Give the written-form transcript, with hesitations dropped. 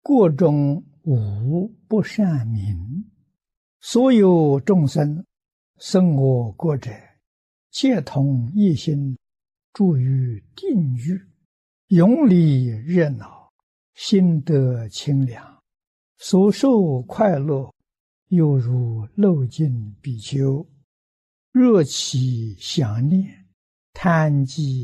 国中无不善民，所有众生生我国者，皆同一心，住于定狱，永离热闹，心得清凉，所受快乐，犹如漏尽比丘，热其想念，贪积